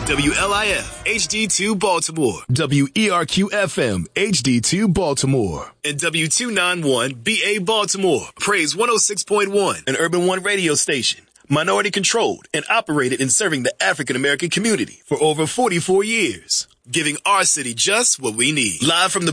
WLIF HD2 Baltimore, WERQ FM HD2 Baltimore, and W291 BA Baltimore. Praise 106.1, an Urban One radio station. Minority controlled and operated in serving the African American community for over 44 years, giving our city just what we need. Live from the